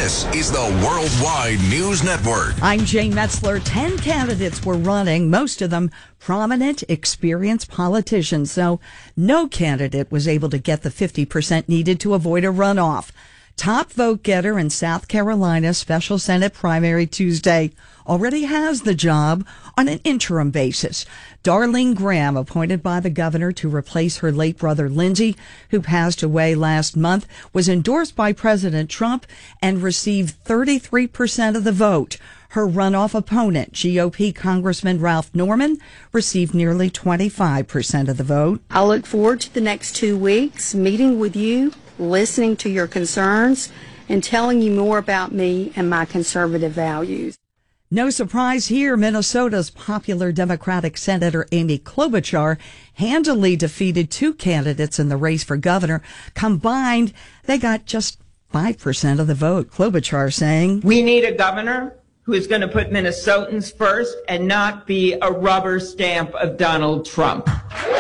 This is the Worldwide News Network. I'm Jane Metzler. 10 candidates were running, most of them prominent, experienced politicians. So no candidate was able to get the 50% needed to avoid a runoff. Top vote getter in South Carolina's special Senate primary Tuesday already has the job on an interim basis. Darlene Graham, appointed by the governor to replace her late brother Lindsey, who passed away last month, was endorsed by President Trump and received 33% of the vote. Her runoff opponent, GOP Congressman Ralph Norman, received nearly 25% of the vote. I look forward to the next 2 weeks meeting with you, listening to your concerns, and telling you more about me and my conservative values. No surprise here, Minnesota's popular Democratic Senator Amy Klobuchar handily defeated 2 candidates in the race for governor. Combined, they got just 5% of the vote. Klobuchar saying, "We need a governor who is going to put Minnesotans first and not be a rubber stamp of Donald Trump."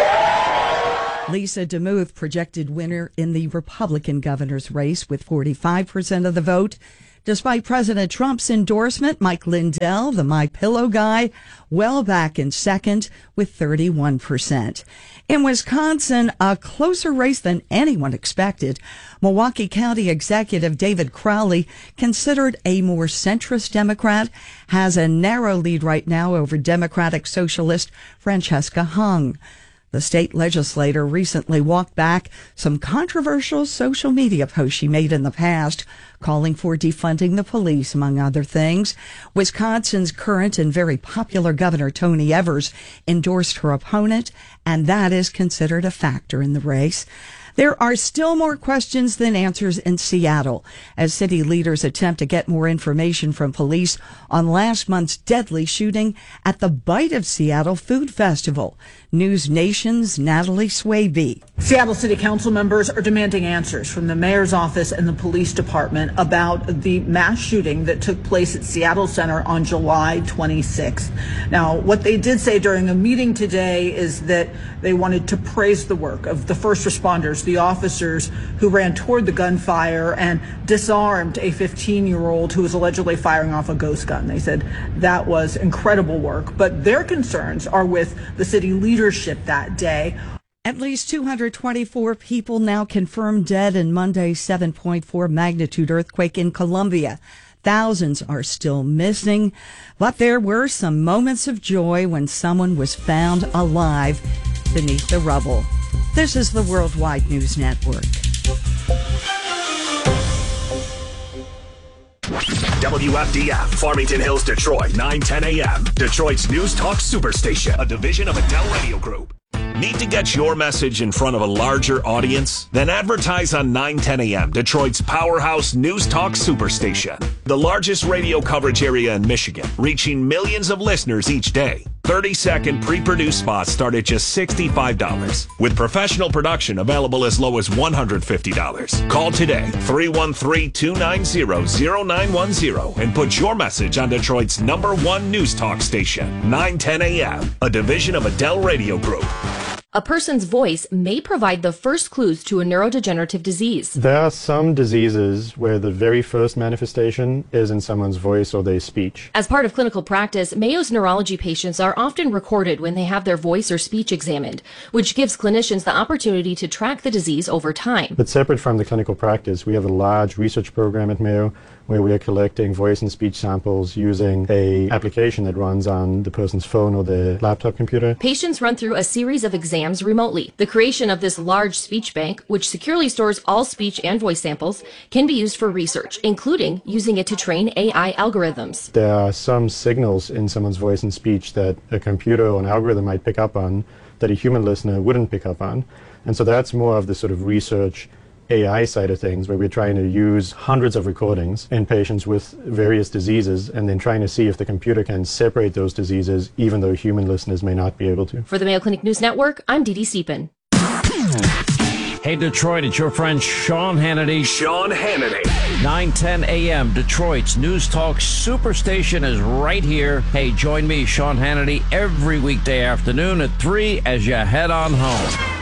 Lisa DeMuth, projected winner in the Republican governor's race with 45% of the vote. Despite President Trump's endorsement, Mike Lindell, the MyPillow guy, well back in second with 31%. In Wisconsin, a closer race than anyone expected. Milwaukee County Executive David Crowley, considered a more centrist Democrat, has a narrow lead right now over Democratic Socialist Francesca Hung. The state legislator recently walked back some controversial social media posts she made in the past, calling for defunding the police, among other things. Wisconsin's current and very popular Governor Tony Evers endorsed her opponent, and that is considered a factor in the race. There are still more questions than answers in Seattle as city leaders attempt to get more information from police on last month's deadly shooting at the Bite of Seattle Food Festival. News Nation's Natalie Swaby. Seattle City Council members are demanding answers from the mayor's office and the police department about the mass shooting that took place at Seattle Center on July 26th. Now, what they did say during a meeting today is that they wanted to praise the work of the first responders, the officers who ran toward the gunfire and disarmed a 15-year-old who was allegedly firing off a ghost gun. They said that was incredible work, but their concerns are with the city leadership that day. At least 224 people now confirmed dead in Monday's 7.4 magnitude earthquake in Colombia. Thousands are still missing, but there were some moments of joy when someone was found alive beneath the rubble. This is the Worldwide News Network. WFDF, Farmington Hills, Detroit, 9:10 a.m. Detroit's News Talk Superstation, a division of Adele Radio Group. Need to get your message in front of a larger audience? Then advertise on 9:10 a.m., Detroit's powerhouse News Talk Superstation. The largest radio coverage area in Michigan, reaching millions of listeners each day. 30-second pre-produced spots start at just $65, with professional production available as low as $150. Call today, 313-290-0910, and put your message on Detroit's #1 news talk station, 9:10 a.m., a division of Adele Radio Group. A person's voice may provide the first clues to a neurodegenerative disease. There are some diseases where the very first manifestation is in someone's voice or their speech. As part of clinical practice, Mayo's neurology patients are often recorded when they have their voice or speech examined, which gives clinicians the opportunity to track the disease over time. But separate from the clinical practice, we have a large research program at Mayo where we are collecting voice and speech samples using an application that runs on the person's phone or their laptop computer. Patients run through a series of exams remotely. The creation of this large speech bank, which securely stores all speech and voice samples, can be used for research, including using it to train AI algorithms. There are some signals in someone's voice and speech that a computer or an algorithm might pick up on that a human listener wouldn't pick up on. And so that's more of the sort of research AI side of things, where we're trying to use hundreds of recordings in patients with various diseases and then trying to see if the computer can separate those diseases even though human listeners may not be able to. For the Mayo Clinic News Network, I'm Dee Dee Siepen. Hey, Detroit, it's your friend Sean Hannity. Sean Hannity. 9:10 a.m. Detroit's News Talk Superstation is right here. Hey, join me, Sean Hannity, every weekday afternoon at 3 as you head on home.